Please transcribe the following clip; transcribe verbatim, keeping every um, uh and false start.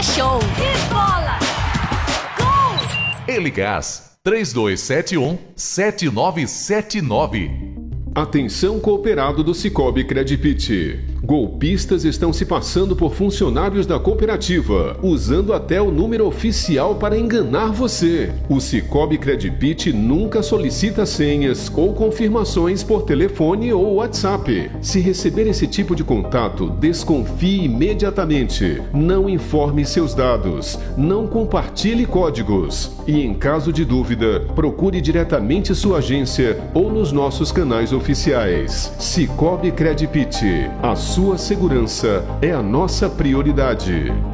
show. E bola. Gol. Eligás três dois sete um, sete nove sete nove. Atenção cooperado do Cicobi Credipit. Golpistas estão se passando por funcionários da cooperativa, usando até o número oficial para enganar você. O Cicobi Credipit nunca solicita senhas ou confirmações por telefone ou WhatsApp. Se receber esse tipo de contato, desconfie imediatamente. Não informe seus dados. Não compartilhe códigos. E em caso de dúvida, procure diretamente sua agência ou nos nossos canais oficiais. Cicobi Credipit. A sua segurança é a nossa prioridade.